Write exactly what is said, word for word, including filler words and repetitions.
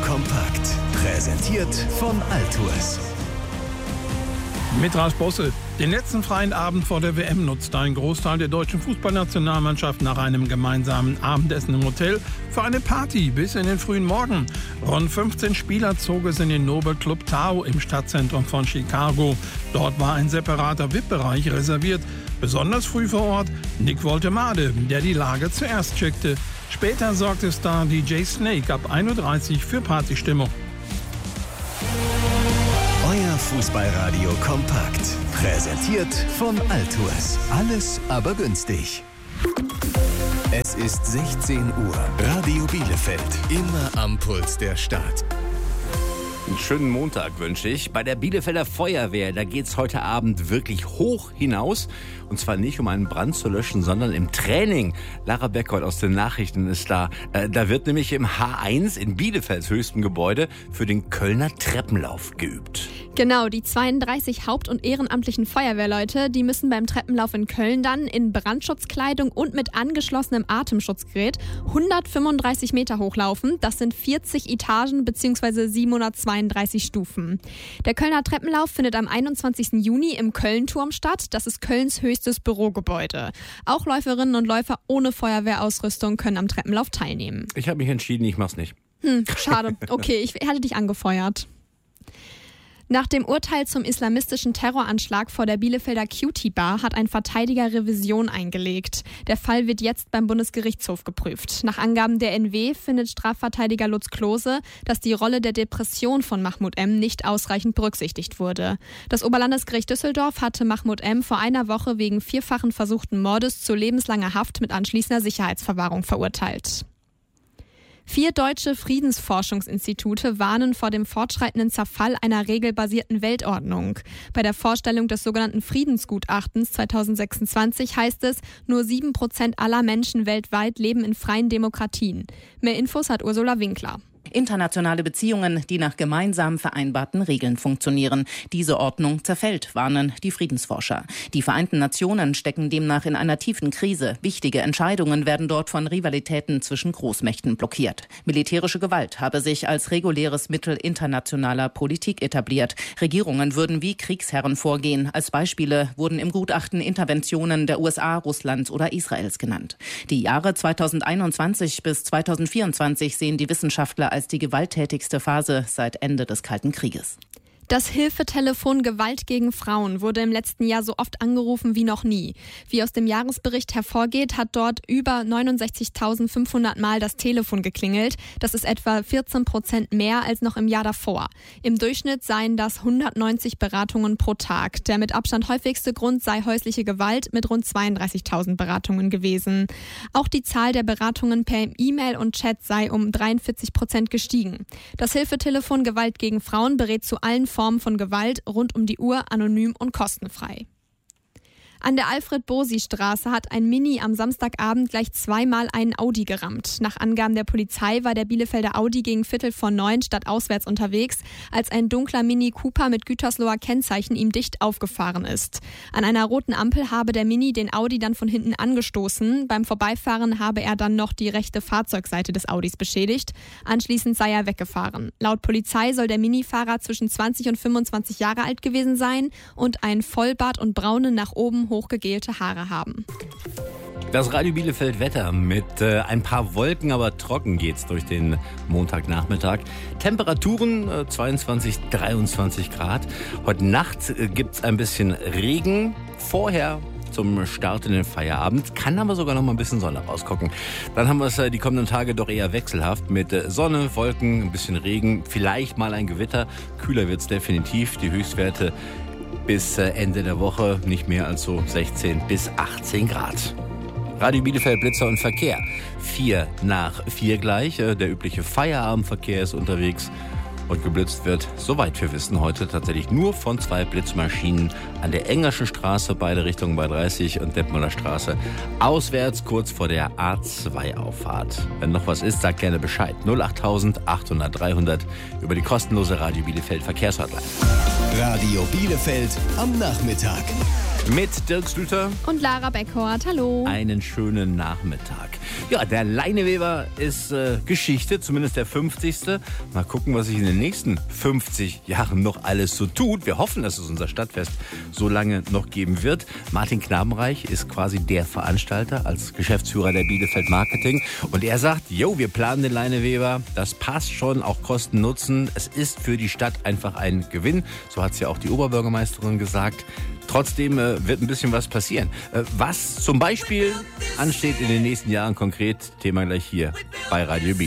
kompakt. Präsentiert von Altours. Mit Ralf Bosse. Den letzten freien Abend vor der W M nutzte ein Großteil der deutschen Fußballnationalmannschaft nach einem gemeinsamen Abendessen im Hotel für eine Party bis in den frühen Morgen. Rund fünfzehn Spieler zog es in den Noble Club Tao im Stadtzentrum von Chicago. Dort war ein separater V I P-Bereich reserviert. Besonders früh vor Ort Nick Woltemade, der die Lage zuerst checkte. Später sorgte Star D J Snake ab ein Uhr dreißig für Partystimmung. Euer Fußballradio kompakt. Präsentiert von Altours. Alles aber günstig. Es ist sechzehn Uhr. Radio Bielefeld. Immer am Puls der Stadt. Einen schönen Montag wünsche ich. Bei der Bielefelder Feuerwehr, da geht's heute Abend wirklich hoch hinaus. Und zwar nicht, um einen Brand zu löschen, sondern im Training. Lara Beckholt aus den Nachrichten ist da. Äh, da wird nämlich im H eins in Bielefelds höchstem Gebäude für den Kölner Treppenlauf geübt. Genau, die zweiunddreißig haupt- und ehrenamtlichen Feuerwehrleute, die müssen beim Treppenlauf in Köln dann in Brandschutzkleidung und mit angeschlossenem Atemschutzgerät hundertfünfunddreißig Meter hochlaufen. Das sind vierzig Etagen bzw. siebenhundertzweiunddreißig Stufen. Der Kölner Treppenlauf findet am einundzwanzigsten Juni im Kölnturm statt. Das ist Kölns höchstes Bürogebäude. Auch Läuferinnen und Läufer ohne Feuerwehrausrüstung können am Treppenlauf teilnehmen. Ich habe mich entschieden, ich mach's nicht. Hm, schade. Okay, ich hätte dich angefeuert. Nach dem Urteil zum islamistischen Terroranschlag vor der Bielefelder Cutie Bar hat ein Verteidiger Revision eingelegt. Der Fall wird jetzt beim Bundesgerichtshof geprüft. Nach Angaben der N W findet Strafverteidiger Lutz Klose, dass die Rolle der Depression von Mahmoud M. nicht ausreichend berücksichtigt wurde. Das Oberlandesgericht Düsseldorf hatte Mahmoud M. vor einer Woche wegen vierfachen versuchten Mordes zu lebenslanger Haft mit anschließender Sicherheitsverwahrung verurteilt. Vier deutsche Friedensforschungsinstitute warnen vor dem fortschreitenden Zerfall einer regelbasierten Weltordnung. Bei der Vorstellung des sogenannten Friedensgutachtens zweitausendsechsundzwanzig heißt es, nur sieben Prozent aller Menschen weltweit leben in freien Demokratien. Mehr Infos hat Ursula Winkler. Internationale Beziehungen, die nach gemeinsam vereinbarten Regeln funktionieren. Diese Ordnung zerfällt, warnen die Friedensforscher. Die Vereinten Nationen stecken demnach in einer tiefen Krise. Wichtige Entscheidungen werden dort von Rivalitäten zwischen Großmächten blockiert. Militärische Gewalt habe sich als reguläres Mittel internationaler Politik etabliert. Regierungen würden wie Kriegsherren vorgehen. Als Beispiele wurden im Gutachten Interventionen der U S A, Russlands oder Israels genannt. Die Jahre zweitausendeinundzwanzig bis zweitausendvierundzwanzig sehen die Wissenschaftler als die gewalttätigste Phase seit Ende des Kalten Krieges. Das Hilfetelefon Gewalt gegen Frauen wurde im letzten Jahr so oft angerufen wie noch nie. Wie aus dem Jahresbericht hervorgeht, hat dort über neunundsechzigtausendfünfhundert Mal das Telefon geklingelt. Das ist etwa vierzehn Prozent mehr als noch im Jahr davor. Im Durchschnitt seien das hundertneunzig Beratungen pro Tag. Der mit Abstand häufigste Grund sei häusliche Gewalt mit rund zweiunddreißigtausend Beratungen gewesen. Auch die Zahl der Beratungen per E-Mail und Chat sei um dreiundvierzig Prozent gestiegen. Das Hilfetelefon Gewalt gegen Frauen berät zu allen Formen von Gewalt rund um die Uhr, anonym und kostenfrei. An der Alfred-Bosi-Straße hat ein Mini am Samstagabend gleich zweimal einen Audi gerammt. Nach Angaben der Polizei war der Bielefelder Audi gegen Viertel vor neun stadtauswärts unterwegs, als ein dunkler Mini Cooper mit Gütersloher Kennzeichen ihm dicht aufgefahren ist. An einer roten Ampel habe der Mini den Audi dann von hinten angestoßen. Beim Vorbeifahren habe er dann noch die rechte Fahrzeugseite des Audis beschädigt. Anschließend sei er weggefahren. Laut Polizei soll der Minifahrer zwischen zwanzig und fünfundzwanzig Jahre alt gewesen sein und ein Vollbart und braune, nach oben hochgegelte Haare haben. Das Radio Bielefeld Wetter mit äh, ein paar Wolken, aber trocken geht's durch den Montagnachmittag. Temperaturen äh, zweiundzwanzig, dreiundzwanzig Grad. Heute Nacht äh, gibt's ein bisschen Regen. Vorher zum Start in den Feierabend. Kann aber sogar noch mal ein bisschen Sonne rausgucken. Dann haben wir es äh, die kommenden Tage doch eher wechselhaft mit äh, Sonne, Wolken, ein bisschen Regen, vielleicht mal ein Gewitter. Kühler wird's definitiv. Die Höchstwerte bis Ende der Woche nicht mehr als so sechzehn bis achtzehn Grad. Radio Bielefeld Blitzer und Verkehr. Vier nach vier gleich. Der übliche Feierabendverkehr ist unterwegs. Und geblitzt wird, soweit wir wissen, heute tatsächlich nur von zwei Blitzmaschinen an der Engerschen Straße, beide Richtungen bei dreißig und Detmolder Straße. Auswärts kurz vor der A zwei Auffahrt. Wenn noch was ist, sagt gerne Bescheid. null acht achthundert dreihundert über die kostenlose Radio Bielefeld Verkehrshotline. Radio Bielefeld am Nachmittag. Mit Dirk Schlüter und Lara Beckhorst. Hallo. Einen schönen Nachmittag. Ja, der Leineweber ist äh, Geschichte, zumindest der fünfzigste. Mal gucken, was sich in den nächsten fünfzig Jahren noch alles so tut. Wir hoffen, dass es unser Stadtfest so lange noch geben wird. Martin Knabenreich ist quasi der Veranstalter als Geschäftsführer der Bielefeld Marketing. Und er sagt, jo, wir planen den Leineweber. Das passt schon, auch Kosten Nutzen. Es ist für die Stadt einfach ein Gewinn. So hat es ja auch die Oberbürgermeisterin gesagt. Trotzdem äh, wird ein bisschen was passieren. Äh, was zum Beispiel ansteht in den nächsten Jahren konkret, Thema gleich hier bei Radio Bielefeld.